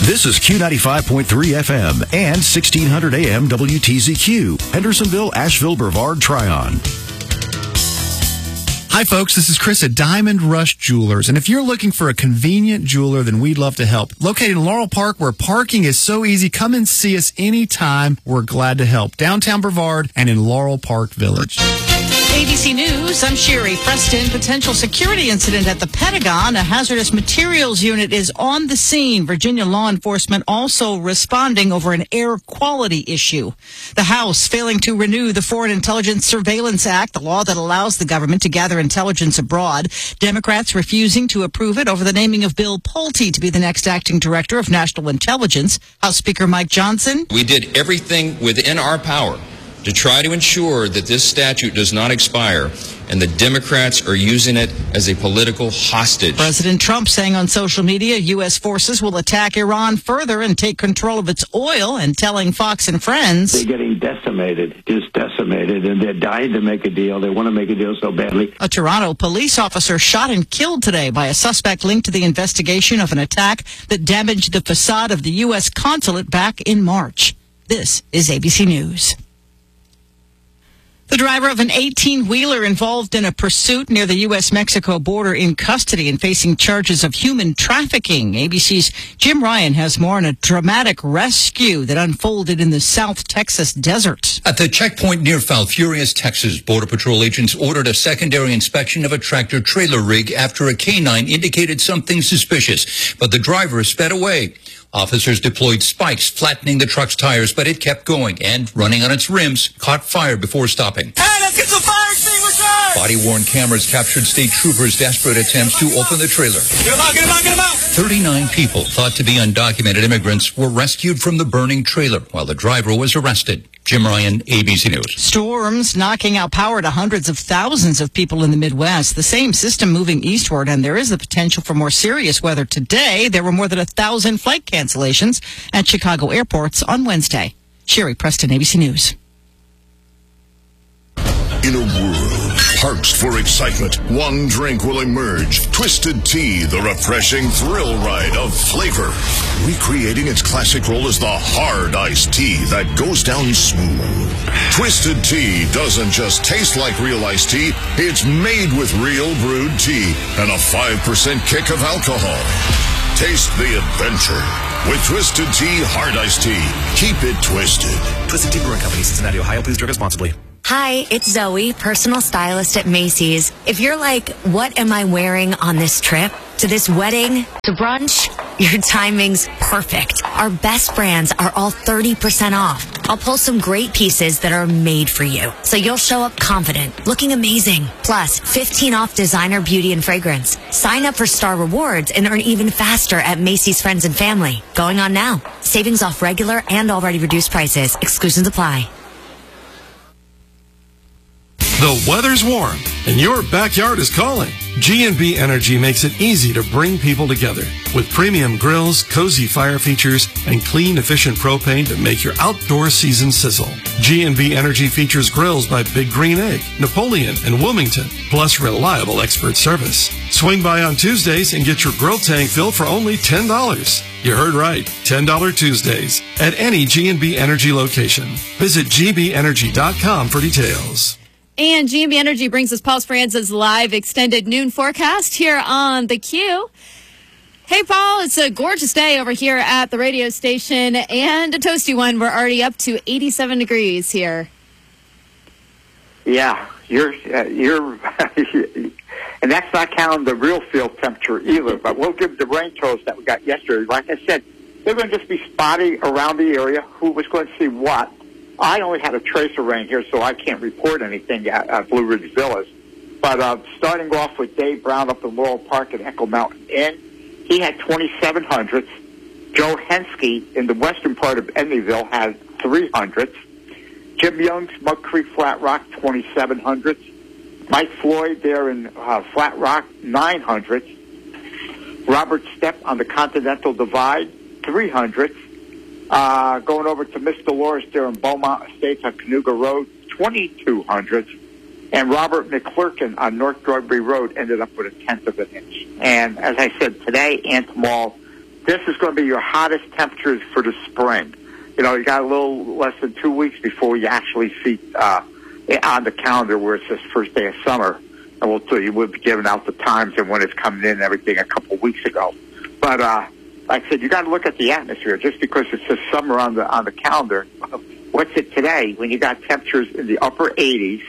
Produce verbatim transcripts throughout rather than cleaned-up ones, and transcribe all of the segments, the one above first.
This is Q ninety-five point three F M and sixteen hundred A M W T Z Q, Hendersonville, Asheville, Brevard, Tryon. Hi, folks. This is Chris at Diamond Rush Jewelers. And if you're looking for a convenient jeweler, then we'd love to help. Located in Laurel Park, where parking is so easy, come and see us anytime. We're glad to help. Downtown Brevard and in Laurel Park Village. A B C News, I'm Sherry Preston. Potential security incident at the Pentagon. A hazardous materials unit is on the scene. Virginia law enforcement also responding over an air quality issue. The House failing to renew the Foreign Intelligence Surveillance Act, the law that allows the government to gather intelligence abroad. Democrats refusing to approve it over the naming of Bill Pulte to be the next acting director of national intelligence. House Speaker Mike Johnson. We did everything within our power to try to ensure that this statute does not expire, and the Democrats are using it as a political hostage. President Trump saying on social media U S forces will attack Iran further and take control of its oil, and telling Fox and Friends, they're getting decimated, just decimated, and they're dying to make a deal. They want to make a deal so badly. A Toronto police officer shot and killed today by a suspect linked to the investigation of an attack that damaged the facade of the U S consulate back in March. This is A B C News. The driver of an eighteen-wheeler involved in a pursuit near the U S Mexico border in custody and facing charges of human trafficking. A B C's Jim Ryan has more on a dramatic rescue that unfolded in the South Texas desert. At the checkpoint near Falfurrias, Texas, Border Patrol agents ordered a secondary inspection of a tractor-trailer rig after a canine indicated something suspicious, but the driver sped away. Officers deployed spikes, flattening the truck's tires, but it kept going and, running on its rims, caught fire before stopping. Hey, let's get some fire extinguishers! Body-worn cameras captured state troopers' desperate attempts to open the trailer. Get them out, get them out, get them out! thirty-nine people, thought to be undocumented immigrants, were rescued from the burning trailer, while the driver was arrested. Jim Ryan, A B C News. Storms knocking out power to hundreds of thousands of people in the Midwest. The same system moving eastward, and there is the potential for more serious weather today. There were more than a thousand flight cancellations at Chicago airports on Wednesday. Sherry Preston, A B C News. In a world parched for excitement, one drink will emerge. Twisted Tea, the refreshing thrill ride of flavor. Recreating its classic role as the hard iced tea that goes down smooth. Twisted Tea doesn't just taste like real iced tea, it's made with real brewed tea and a five percent kick of alcohol. Taste the adventure with Twisted Tea Hard Iced Tea. Keep it twisted. Twisted Tea Brewing Company, Cincinnati, Ohio. Please drink responsibly. Hi, it's Zoe, personal stylist at Macy's. If you're like, what am I wearing on this trip? To this wedding? To brunch? Your timing's perfect. Our best brands are all thirty percent off. I'll pull some great pieces that are made for you, so you'll show up confident, looking amazing. Plus, fifteen off designer beauty and fragrance. Sign up for Star Rewards and earn even faster at Macy's Friends and Family. Going on now. Savings off regular and already reduced prices. Exclusions apply. The weather's warm, and your backyard is calling. G and B Energy makes it easy to bring people together with premium grills, cozy fire features, and clean, efficient propane to make your outdoor season sizzle. G and B Energy features grills by Big Green Egg, Napoleon, and Wilmington, plus reliable expert service. Swing by on Tuesdays and get your grill tank filled for only ten dollars. You heard right, ten dollars Tuesdays at any G and B Energy location. Visit g b energy dot com for details. And G and B Energy brings us Paul Francis' live extended noon forecast here on the Q. Hey, Paul, it's a gorgeous day over here at the radio station and a toasty one. We're already up to eighty-seven degrees here. Yeah, you're, uh, you're, and that's not counting the real field temperature either, but we'll give the rain totals that we got yesterday. Like I said, they're going to just be spotty around the area. Who was going to see what? I only had a trace of rain here, so I can't report anything at, at Blue Ridge Villas. But uh, starting off with Dave Brown up in Laurel Park and Echo Mountain Inn, he had twenty-seven hundredths. Joe Henske in the western part of Edneyville had three hundredths. Jim Young's Mud Creek Flat Rock, twenty-seven hundredths. Mike Floyd there in uh, Flat Rock, nine hundredths. Robert Stepp on the Continental Divide, three hundredths. Uh, going over to Miss Dolores there in Beaumont Estates on Canoga Road, twenty-two hundredths. And Robert McClurkin on North Drugbury Road ended up with a tenth of an inch. And as I said, today, Antomall this is going to be your hottest temperatures for the spring. You know, you got a little less than two weeks before you actually see uh, on the calendar where it's this first day of summer. And we'll tell you, we'll be giving out the times and when it's coming in and everything a couple of weeks ago. But uh, like I said, you got to look at the atmosphere. Just because it says summer on the on the calendar, what's it today when you got temperatures in the upper eighties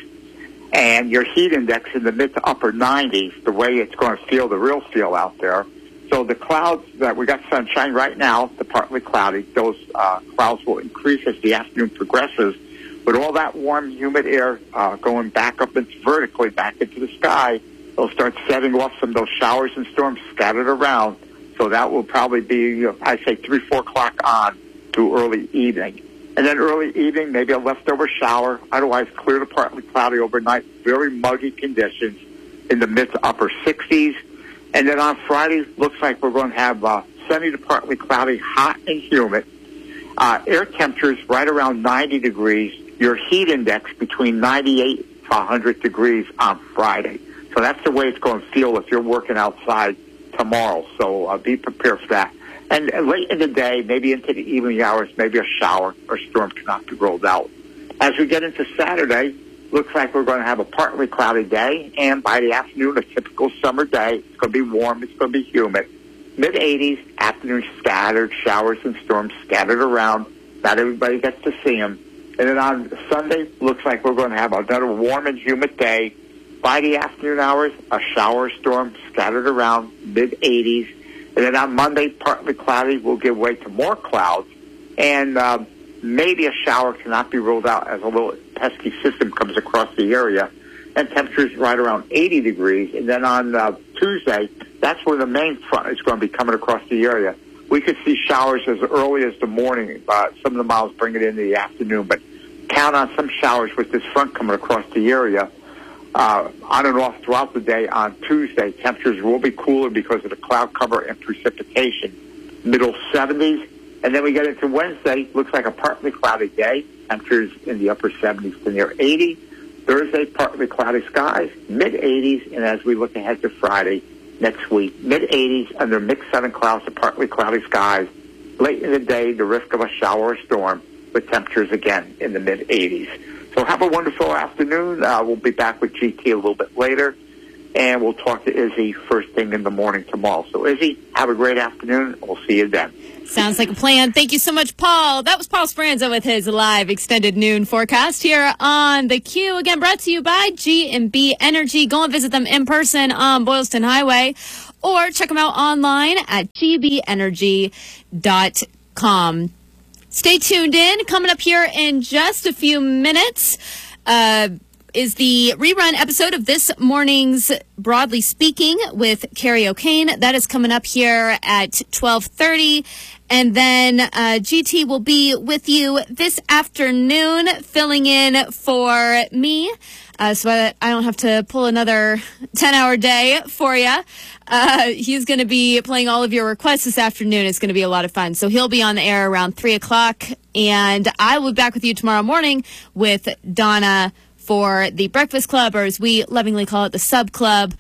and your heat index in the mid to upper nineties, the way it's going to feel, the real feel out there. So the clouds that we got sunshine right now, the partly cloudy, those uh, clouds will increase as the afternoon progresses. With all that warm, humid air uh, going back up into vertically back into the sky, they'll start setting off some of those showers and storms scattered around. So that will probably be, you know, I'd say, three, four o'clock on to early evening. And then early evening, maybe a leftover shower. Otherwise, clear to partly cloudy overnight. Very muggy conditions in the mid to upper sixties. And then on Friday, looks like we're going to have uh, sunny to partly cloudy, hot and humid. Uh, air temperatures right around ninety degrees. Your heat index between ninety-eight to one hundred degrees on Friday. So that's the way it's going to feel if you're working outside tomorrow. So uh, be prepared for that. And late in the day, maybe into the evening hours, maybe a shower or storm cannot be rolled out. As we get into Saturday, looks like we're going to have a partly cloudy day, and by the afternoon, a typical summer day. It's going to be warm. It's going to be humid. mid eighties, afternoon scattered, showers and storms scattered around. Not everybody gets to see them. And then on Sunday, looks like we're going to have another warm and humid day. By the afternoon hours, a shower storm scattered around, mid eighties. And then on Monday, partly cloudy will give way to more clouds. And uh, maybe a shower cannot be ruled out as a little pesky system comes across the area. And temperatures right around eighty degrees. And then on uh, Tuesday, that's where the main front is going to be coming across the area. We could see showers as early as the morning. Uh, some of the miles bring it into the afternoon. But count on some showers with this front coming across the area. Uh, on and off throughout the day on Tuesday. Temperatures will be cooler because of the cloud cover and precipitation. Middle seventies. And then we get into Wednesday. Looks like a partly cloudy day. Temperatures in the upper seventies to near eighty. Thursday, partly cloudy skies, mid eighties. And as we look ahead to Friday next week, mid eighties under mixed sun and clouds to partly cloudy skies. Late in the day, the risk of a shower or storm with temperatures again in the mid eighties. So have a wonderful afternoon. Uh, we'll be back with G T a little bit later, and we'll talk to Izzy first thing in the morning tomorrow. So, Izzy, have a great afternoon. We'll see you then. Sounds like a plan. Thank you so much, Paul. That was Paul Speranza with his live extended noon forecast here on The Q. Again, brought to you by G and B Energy. Go and visit them in person on Boylston Highway, or check them out online at g b energy dot com. Stay tuned in. Coming up here in just a few minutes uh, is the rerun episode of this morning's Broadly Speaking with Carrie O'Kane. That is coming up here at twelve thirty. And then uh, G T will be with you this afternoon, filling in for me. Uh, so I, I don't have to pull another ten-hour day for you. Uh, he's going to be playing all of your requests this afternoon. It's going to be a lot of fun. So he'll be on the air around three o'clock. And I will be back with you tomorrow morning with Donna for the Breakfast Club, or as we lovingly call it, the Sub Club.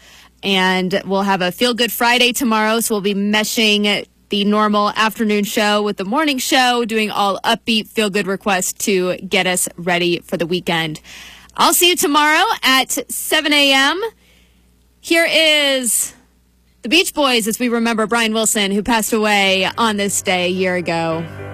And we'll have a Feel Good Friday tomorrow. So we'll be meshing the normal afternoon show with the morning show, doing all upbeat, feel-good requests to get us ready for the weekend. I'll see you tomorrow at seven a.m. Here is the Beach Boys as we remember Brian Wilson, who passed away on this day a year ago.